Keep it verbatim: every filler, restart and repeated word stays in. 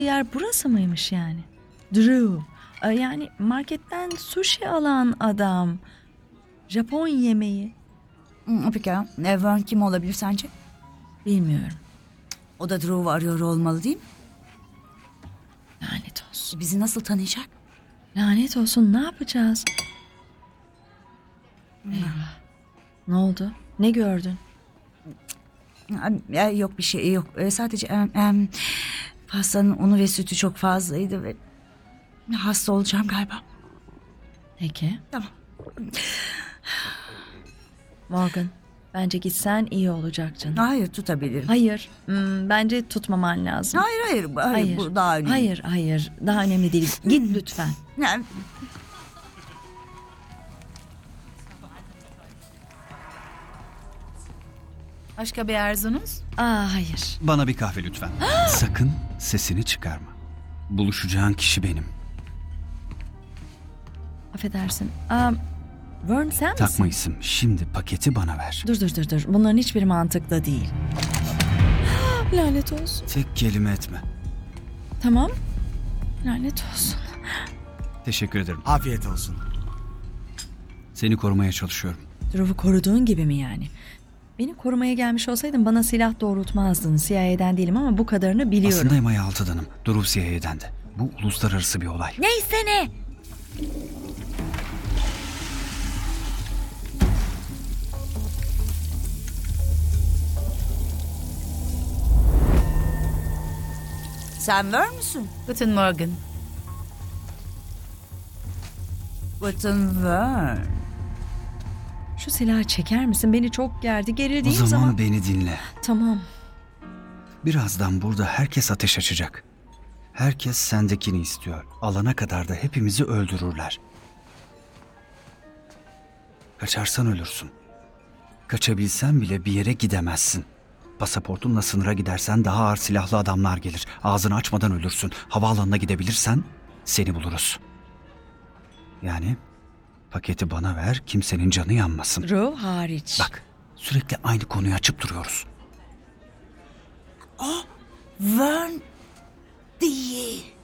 yer burası mıymış yani? Drew. e, Yani marketten sushi alan adam. Japon yemeği. Hmm, Peki ya, e, Vern kim olabilir sence? Bilmiyorum. O da Drew'u arıyor olmalı değil mi? Lanet olsun. Bizi nasıl tanıyacak? Lanet olsun, ne yapacağız? Eyvah. Ne oldu? Ne gördün? Ya, yok bir şey yok. E, sadece em, em, pastanın unu ve sütü çok fazlaydı ve hasta olacağım galiba. Peki. Tamam. Morgan, bence gitsen iyi olacak canım. Hayır, tutabilirim. Hayır, hmm, bence tutmaman lazım. Hayır, hayır, hayır, Hayır, bu daha önemli. hayır, hayır. Daha önemli değil. Git lütfen. Yani, Başka bir arzunuz? Aa, hayır. Bana bir kahve lütfen. Sakın sesini çıkarma. Buluşacağın kişi benim. Affedersin. Aa, Vern sen Takma misin? isim. Şimdi paketi bana ver. Dur dur dur dur. Bunların hiçbiri mantıklı değil. Lanet olsun. Tek kelime etme. Tamam. Lanet olsun. Teşekkür ederim. Afiyet olsun. Seni korumaya çalışıyorum. Drew'u koruduğun gibi mi yani? Beni korumaya gelmiş olsaydın bana silah doğrultmazdın. C I A'den değilim ama bu kadarını biliyorum. Aslında M I altıdanım. Durup C I A'den de. Bu uluslararası bir olay. Neyse ne? sen Vern müsün? Guten Morgen. Guten Vern. Şu silahı çeker misin? Beni çok gerdi. O Gerildiğim zaman, zaman... beni dinle. Tamam. Birazdan burada herkes ateş açacak. Herkes sendekini istiyor. Alana kadar da hepimizi öldürürler. Kaçarsan ölürsün. Kaçabilsen bile bir yere gidemezsin. Pasaportunla sınıra gidersen daha ağır silahlı adamlar gelir. Ağzını açmadan ölürsün. Havaalanına gidebilirsen seni buluruz. Yani paketi bana ver, kimsenin canı yanmasın. Drew hariç. Bak, sürekli aynı konuyu açıp duruyoruz. Vern değil.